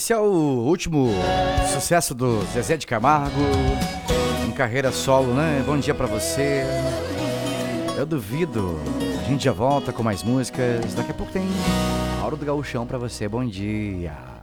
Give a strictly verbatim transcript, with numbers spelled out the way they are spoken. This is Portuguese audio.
Esse é o último sucesso do Zezé de Camargo em carreira solo, né? Bom dia pra você. Eu duvido. A gente já volta com mais músicas. Daqui a pouco tem Hora do Gauchão pra você. Bom dia.